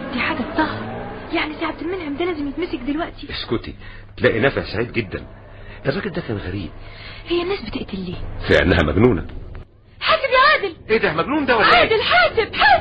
دي حاجة تطهر. يعني سي عبد المنعم ده لازم يتمسك دلوقتي. اسكتي، تلاقي نافع سعيد جدا. الراجل ده كان غريب. هي الناس بتقتل ليه؟ في انها مجنونة. حاسب يا عادل. ايه ده، مجنون ده ولا ايه؟ عادل حاسب.